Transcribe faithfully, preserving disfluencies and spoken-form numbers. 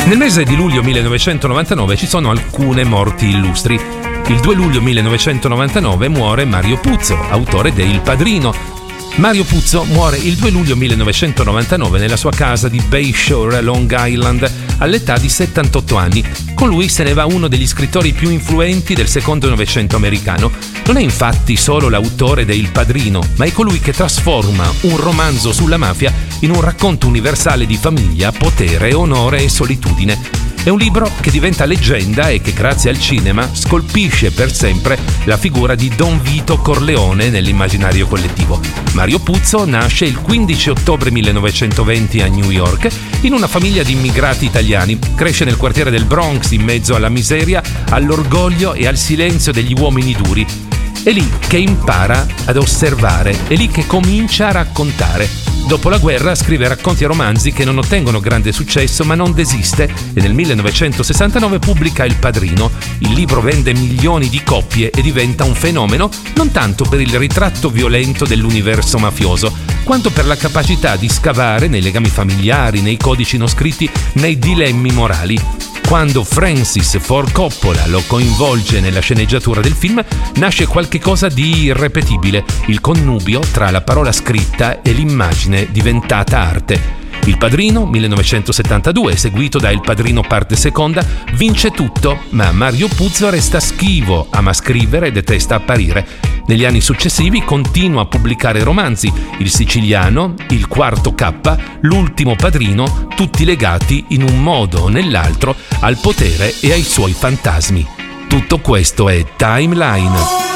Nel mese di luglio millenovecentonovantanove ci sono alcune morti illustri. Il due luglio millenovecentonovantanove muore Mario Puzo, autore de Il Padrino. Mario Puzo muore il due luglio millenovecentonovantanove nella sua casa di Bayshore, Long Island, all'età di settantotto anni. Con lui se ne va uno degli scrittori più influenti del secondo Novecento americano. Non è infatti solo l'autore de Il Padrino, ma è colui che trasforma un romanzo sulla mafia in un racconto universale di famiglia, potere, onore e solitudine. È un libro che diventa leggenda e che, grazie al cinema, scolpisce per sempre la figura di Don Vito Corleone nell'immaginario collettivo. Mario Puzo nasce il quindici ottobre millenovecentoventi a New York in una famiglia di immigrati italiani. Cresce nel quartiere del Bronx in mezzo alla miseria, all'orgoglio e al silenzio degli uomini duri. È lì che impara ad osservare, è lì che comincia a raccontare. Dopo la guerra scrive racconti e romanzi che non ottengono grande successo, ma non desiste e nel millenovecentosessantanove pubblica Il Padrino. Il libro vende milioni di copie e diventa un fenomeno non tanto per il ritratto violento dell'universo mafioso, quanto per la capacità di scavare nei legami familiari, nei codici non scritti, nei dilemmi morali. Quando Francis Ford Coppola lo coinvolge nella sceneggiatura del film, nasce qualche cosa di irrepetibile, il connubio tra la parola scritta e l'immagine diventata arte. Il Padrino, millenovecentosettantadue, seguito da Il Padrino parte seconda, vince tutto, ma Mario Puzo resta schivo, ama scrivere e detesta apparire. Negli anni successivi continua a pubblicare romanzi, Il Siciliano, Il Quarto K, L'Ultimo Padrino, tutti legati in un modo o nell'altro al potere e ai suoi fantasmi. Tutto questo è Timeline.